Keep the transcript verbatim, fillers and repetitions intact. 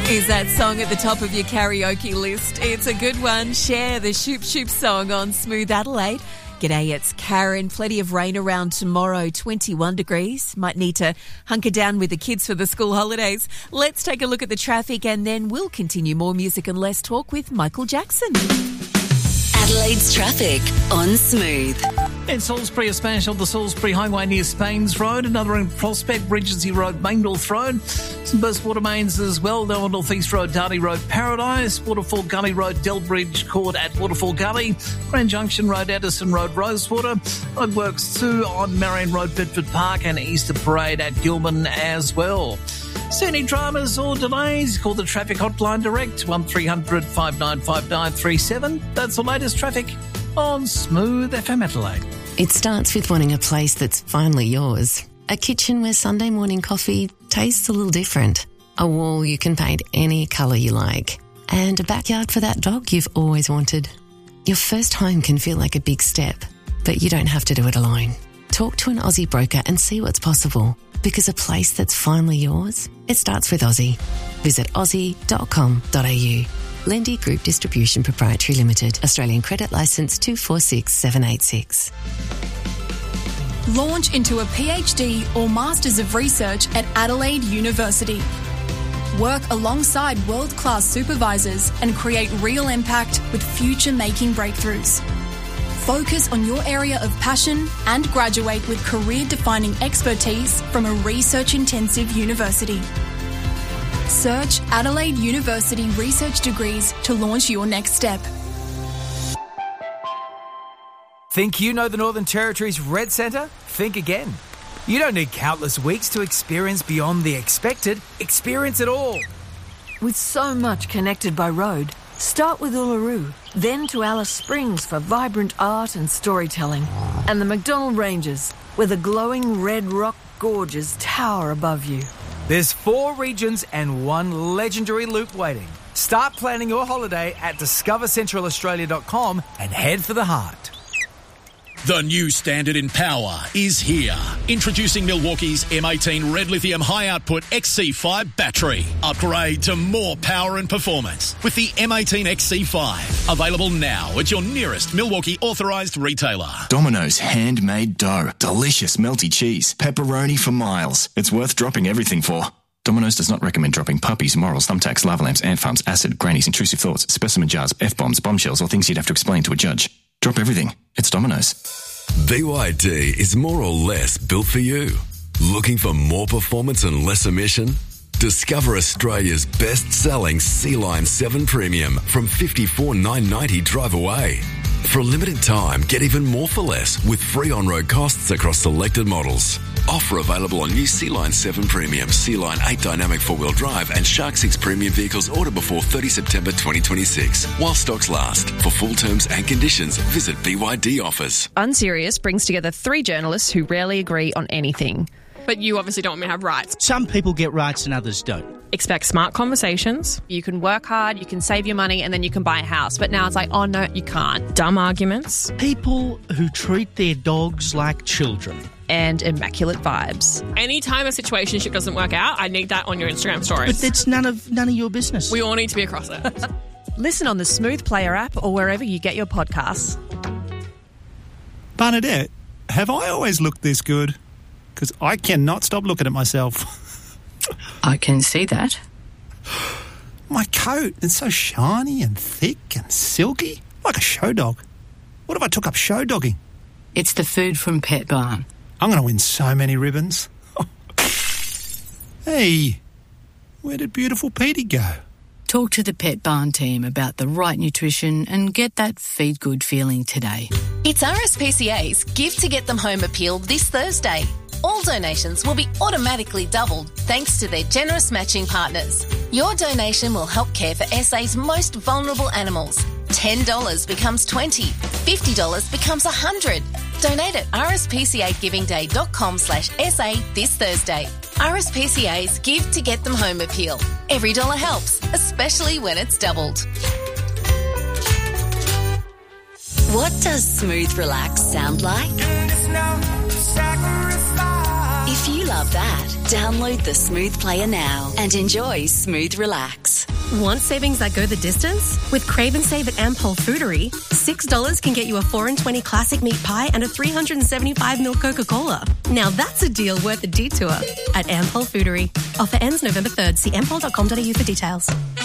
Is that song at the top of your karaoke list? It's a good one. Share the Shoop Shoop song on Smooth Adelaide. G'day, it's Karen. Plenty of rain around tomorrow, twenty-one degrees. Might need to hunker down with the kids for the school holidays. Let's take a look at the traffic and then we'll continue more music and less talk with Michael Jackson. Adelaide's traffic on Smooth. In Salisbury, a smash on the Salisbury Highway near Spains Road. Another in Prospect, Regency Road, Maindorf Road. Some burst water mains as well. Down on North East Road, Darty Road, Paradise. Waterfall Gully Road, Delbridge Court at Waterfall Gully. Grand Junction Road, Addison Road, Rosewater. Roadworks too on Marion Road, Bedford Park, and Easter Parade at Gilman as well. See any dramas or delays? Call the traffic hotline direct, one three hundred five nine five nine three seven. That's the latest traffic on Smooth F M Adelaide. It starts with wanting a place that's finally yours. A kitchen where Sunday morning coffee tastes a little different. A wall you can paint any colour you like. And a backyard for that dog you've always wanted. Your first home can feel like a big step, but you don't have to do it alone. Talk to an Aussie broker and see what's possible. Because a place that's finally yours, it starts with Aussie. Visit aussie dot com dot a u. Lendy Group Distribution Proprietary Limited. Australian Credit Licence two four six seven eight six. Launch into a PhD or Masters of Research at Adelaide University. Work alongside world-class supervisors and create real impact with future-making breakthroughs. Focus on your area of passion and graduate with career-defining expertise from a research-intensive university. Search Adelaide University Research Degrees to launch your next step. Think you know the Northern Territory's Red Centre? Think again. You don't need countless weeks to experience beyond the expected. Experience it all. With so much connected by road, start with Uluru, then to Alice Springs for vibrant art and storytelling, and the McDonnell Ranges, where the glowing red rock gorges tower above you. There's four regions and one legendary loop waiting. Start planning your holiday at discover central australia dot com and head for the heart. The new standard in power is here. Introducing Milwaukee's M eighteen Red Lithium High Output X C five battery. Upgrade to more power and performance with the M eighteen X C five. Available now at your nearest Milwaukee authorised retailer. Domino's handmade dough. Delicious melty cheese. Pepperoni for miles. It's worth dropping everything for. Domino's does not recommend dropping puppies, morals, thumbtacks, lava lamps, ant farms, acid, grannies, intrusive thoughts, specimen jars, F-bombs, bombshells, or things you'd have to explain to a judge. Drop everything. It's Domino's. B Y D is more or less built for you. Looking for more performance and less emission? Discover Australia's best-selling Sea-Line seven Premium from fifty-four thousand nine hundred ninety dollars drive away. For a limited time, get even more for less with free on-road costs across selected models. Offer available on new Sea-Line seven Premium, Sea-Line eight Dynamic four-wheel drive and Shark six Premium vehicles order before thirtieth September twenty twenty-six. While stocks last. For full terms and conditions, visit B Y D Offers. Unserious brings together three journalists who rarely agree on anything. But you obviously don't want me to have rights. Some people get rights and others don't. Expect smart conversations. You can work hard, you can save your money, and then you can buy a house. But now it's like, oh no, you can't. Dumb arguments. People who treat their dogs like children. And immaculate vibes. Anytime a situationship doesn't work out, I need that on your Instagram stories. But that's none of none of your business. We all need to be across it. Listen on the Smooth Player app or wherever you get your podcasts. Bernadette, have I always looked this good? Because I cannot stop looking at myself. I can see that. My coat, it's so shiny and thick and silky, like a show dog. What if I took up show dogging? It's the food from Pet Barn. I'm going to win so many ribbons. Hey, where did beautiful Petey go? Talk to the Pet Barn team about the right nutrition and get that feed good feeling today. It's R S P C A's Give to Get Them Home appeal this Thursday. All donations will be automatically doubled thanks to their generous matching partners. Your donation will help care for S A's most vulnerable animals. ten dollars becomes twenty dollars, fifty dollars becomes one hundred dollars. Donate at r s p c a giving day dot com slash s a this Thursday. R S P C A's Give to Get Them Home appeal. Every dollar helps, especially when it's doubled. What does smooth relax sound like? If If you love that, download the Smooth Player now and enjoy Smooth Relax. Want savings that go the distance? With Crave and Save at Ampol Foodery, six dollars can get you a four and twenty classic meat pie and a three hundred seventy-five milliliter Coca-Cola. Now that's a deal worth a detour at Ampol Foodery. Offer ends November third. See ampol dot com dot a u for details.